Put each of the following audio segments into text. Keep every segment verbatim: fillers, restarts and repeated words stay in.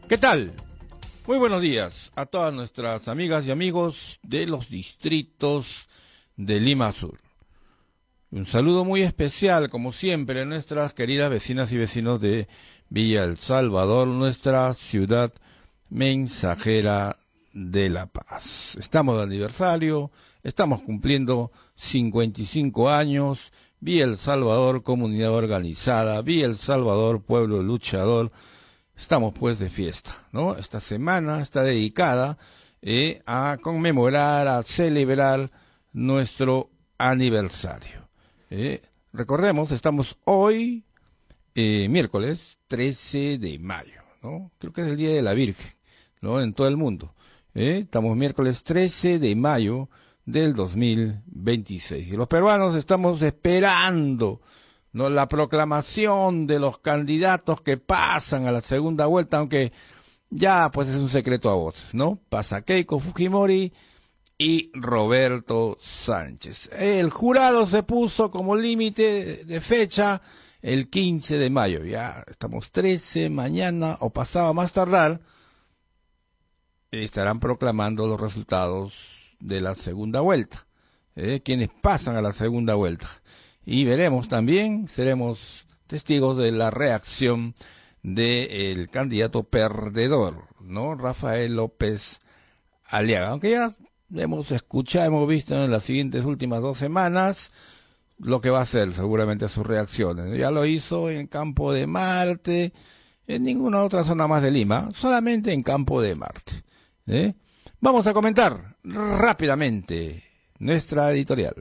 ¿Qué tal? Muy buenos días a todas nuestras amigas y amigos de los distritos de Lima Sur. Un saludo muy especial, como siempre, a nuestras queridas vecinas y vecinos de Villa El Salvador, nuestra ciudad mensajera de la paz. Estamos de aniversario, estamos cumpliendo cincuenta y cinco años, Villa El Salvador, comunidad organizada, Villa El Salvador, pueblo luchador. Estamos pues de fiesta, ¿no? Esta semana está dedicada eh, a conmemorar, a celebrar nuestro aniversario. Eh, recordemos, estamos hoy, eh, miércoles trece de mayo, ¿no? Creo que es el Día de la Virgen, ¿no? En todo el mundo. Eh, estamos miércoles trece de mayo del dos mil veintiséis. Y los peruanos estamos esperando, ¿no?, la proclamación de los candidatos que pasan a la segunda vuelta, aunque ya pues es un secreto a voces, ¿no? Pasa Keiko Fujimori y Roberto Sánchez. El jurado se puso como límite de fecha el quince de mayo. Ya estamos trece, mañana o pasado más tardar estarán proclamando los resultados de la segunda vuelta, ¿eh? Quienes pasan a la segunda vuelta. Y veremos también, seremos testigos de la reacción del candidato perdedor, ¿no? Rafael López Aliaga. Aunque ya hemos escuchado, hemos visto en las siguientes últimas dos semanas lo que va a ser seguramente sus reacciones. Ya lo hizo en Campo de Marte, en ninguna otra zona más de Lima, solamente en Campo de Marte, ¿eh? Vamos a comentar rápidamente nuestra editorial.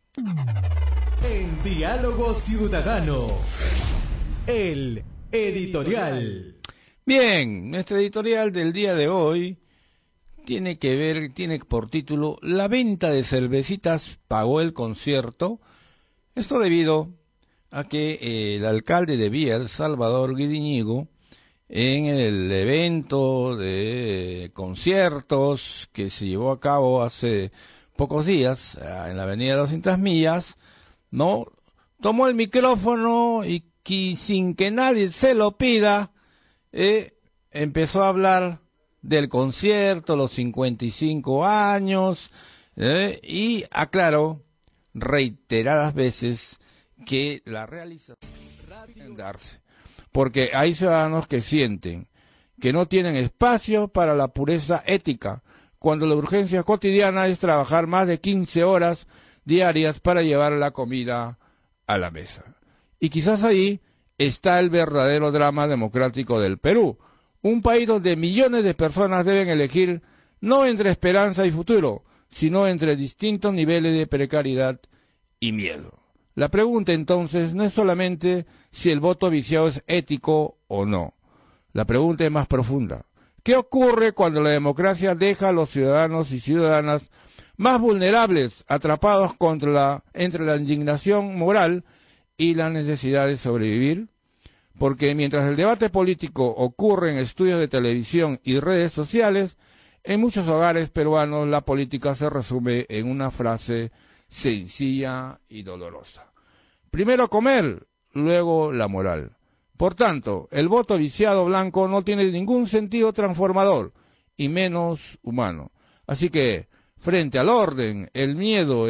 En Diálogo Ciudadano, el editorial. Bien, nuestra editorial del día de hoy tiene que ver, tiene por título La venta de cervecitas pagó el concierto. Esto debido a que eh, el alcalde de Villa El Salvador, Guidiñigo, en el evento de sin que se llevó a cabo hace pocos días en la avenida doscientas millas, ¿no?, tomó el micrófono y que, sin que nadie se lo pida, eh, empezó a hablar del concierto, los cincuenta y cinco años, eh, y aclaró reiteradas veces que la realización debe darse, porque hay ciudadanos que sienten que no tienen espacio para la pureza ética, cuando la urgencia cotidiana es trabajar más de quince horas diarias para llevar la comida a la mesa. Y quizás ahí está el verdadero drama democrático del Perú, un país donde millones de personas deben elegir no entre esperanza y futuro, sino entre distintos niveles de precariedad y miedo. La pregunta entonces no es solamente si el voto viciado es ético o no. La pregunta es más profunda. ¿Qué ocurre cuando la democracia deja a los ciudadanos y ciudadanas más vulnerables, atrapados contra la, entre la indignación moral y la necesidad de sobrevivir? Porque mientras el debate político ocurre en estudios de televisión y redes sociales, en muchos hogares peruanos la política se resume en una frase sencilla y dolorosa. Primero comer, luego la moral. Por tanto, el voto viciado blanco no tiene ningún sentido transformador y menos humano. Así que, frente al orden, el miedo,